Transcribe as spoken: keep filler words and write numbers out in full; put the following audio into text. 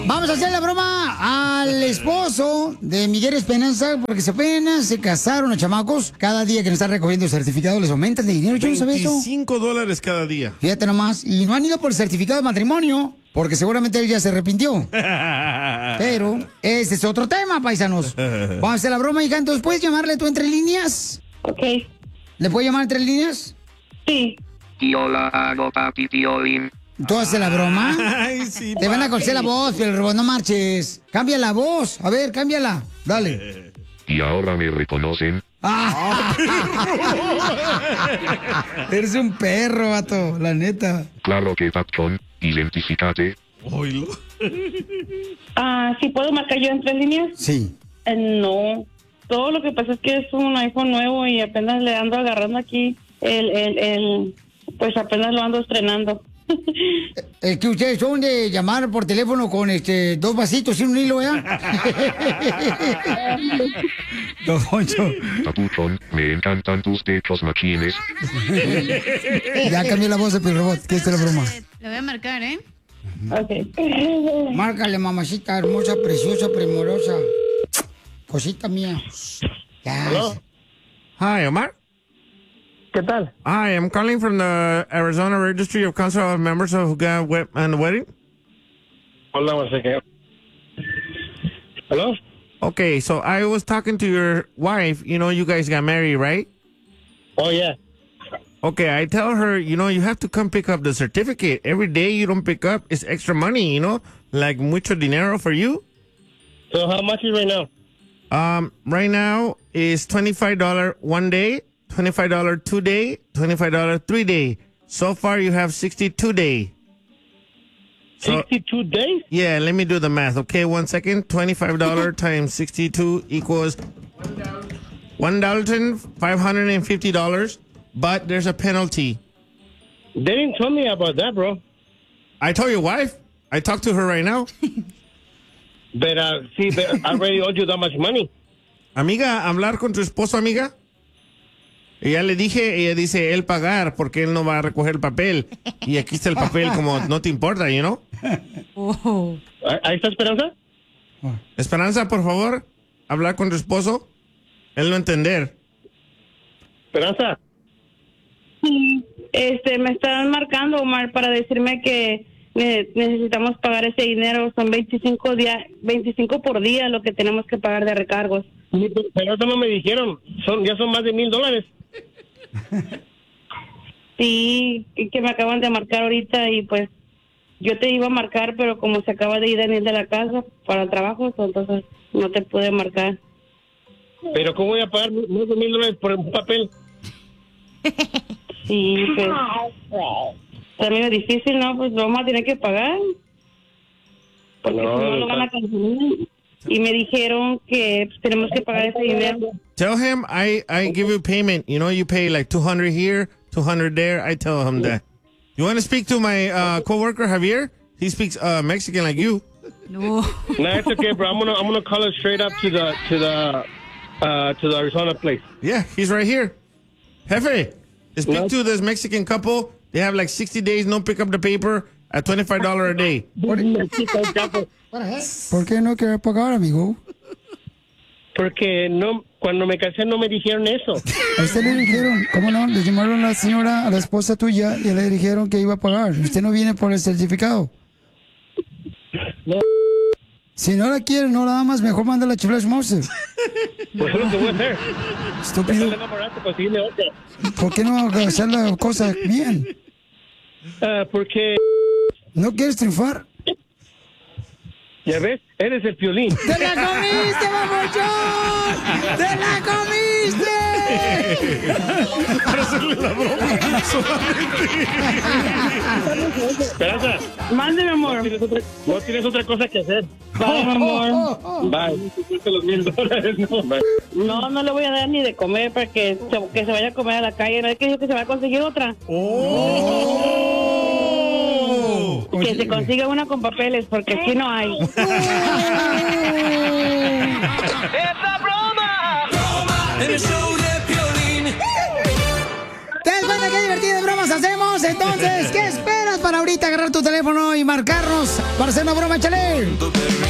Vamos a hacer la broma al esposo de Miguel Esperanza, porque se apenas se casaron los chamacos. Cada día que nos están recogiendo el certificado les aumentan de dinero. Yo no sabía eso. veinticinco dólares cada día. Fíjate nomás. Y no han ido por el certificado de matrimonio, porque seguramente él ya se arrepintió. Pero ese es otro tema, paisanos. Vamos a hacer la broma, hija. Entonces, ¿puedes llamarle tú entre líneas? Ok. ¿Le puedo llamar entre líneas? Sí. Tío la hago, papi, Piolín. ¿Tú haces la broma? Ay, sí, Te van a papi. conocer la voz, pero el robot, no marches. Cambia la voz. A ver, cámbiala. Dale. Y ahora me reconocen. Ah. Eres un perro, vato, la neta. Claro que patrón, identificate. Oílo. Ah, ¿sí puedo marcar yo en tres líneas? Sí. Eh, no. Todo lo que pasa es que es un iPhone nuevo y apenas le ando agarrando aquí el, el, el pues apenas lo ando estrenando. Es que ustedes son de llamar por teléfono con este dos vasitos y un hilo, ¿eh? Don Poncho. Papuchón, me encantan tus techos machines. Ya cambié la voz del robot, que esta es la broma. Lo voy a marcar, ¿eh? Ok. Márcale, mamacita hermosa, preciosa, primorosa. Cosita mía. Ya. Hello. Hi, Omar. ¿Qué tal? Hi, I'm calling from the Arizona Registry of Council of Members of God we- and Wedding. Hold on one second. Hello? Okay, so I was talking to your wife. You know, you guys got married, right? Oh, yeah. Okay, I tell her, you know, you have to come pick up the certificate. Every day you don't pick up, it's extra money, you know? Like mucho dinero for you. So how much is right now? Um, right now is twenty-five dollars one day, twenty-five dollars two day, twenty-five dollars three day. So far you have sixty-two day. So, sixty-two days? yeah, let me do the math. Okay, one second. twenty-five dollars times sixty-two equals one thousand five hundred fifty dollars, but there's a penalty. They didn't tell me about that, bro. I told your wife. I talked to her right now. But, uh, see, but I already owed you that much money. Amiga, hablar con tu esposo, amiga. Y ya le dije, ella dice, él pagar, porque él no va a recoger el papel. Y aquí está el papel, como no te importa, you know? Oh. ¿Ahí está Esperanza? Esperanza, por favor, hablar con tu esposo. Él no entender. Esperanza. Este, me están marcando, Omar, para decirme que ne- necesitamos pagar ese dinero. Son veinticinco, día, veinticinco por día lo que tenemos que pagar de recargos. Pero eso no me dijeron. Son, ya son más de mil dólares. Sí, y que me acaban de marcar ahorita y pues yo te iba a marcar, pero como se acaba de ir Daniel de la casa para el trabajo, entonces no te pude marcar. Pero ¿cómo voy a pagar más de mil dólares por un papel? Sí, pues está medio difícil, ¿no? Pues lo vamos a tener que pagar. Porque No, si no lo van a cancelar. Y me dijeron que pues, tenemos que pagar ese dinero. Tell him I, I give you payment. You know, you pay like two hundred here, two hundred there. I tell him that. You want to speak to my uh, coworker, Javier? He speaks uh, Mexican like you. No. No, it's okay, bro. I'm gonna I'm gonna call it straight up to the to the uh, to the Arizona place. Yeah, he's right here. Jefe, speak No. to this Mexican couple. They have like sixty days, no pick up the paper at twenty-five dollars a day. ¿Por qué no quiere pagar, amigo? Porque no, cuando me casé no me dijeron eso. A usted le dijeron, ¿cómo no? Le llamaron a la señora, a la esposa tuya, y le dijeron que iba a pagar. Usted no viene por el certificado. No. Si no la quiere, no la amas, mejor manda la chifla a su mouse. Pues es lo que voy a hacer. Estúpido. Sale más barato conseguirle otra. ¿Por qué no hacer la cosa bien? Ah, porque, ¿No quieres triunfar? ya ves, eres el Piolín. ¡Te la comiste, babuchón! ¡Te la comiste! Para hacerle la broma. Esperanza, Mándeme, amor. no tienes, otra, no tienes otra cosa que hacer. Bye, mi amor. Bye. Los mil dólares, no. Bye. No, no le voy a dar ni de comer para que se, que se vaya a comer a la calle. ¿No es que dijo que se va a conseguir otra? Oh. Que se consiga una con papeles, porque aquí no hay. ¡Esa broma! ¡Broma! En el show de Piolín. ¿Te das cuenta qué divertidas bromas hacemos? Entonces, ¿qué esperas? buenas para ahorita agarrar tu teléfono y marcarnos para hacer una broma, chale.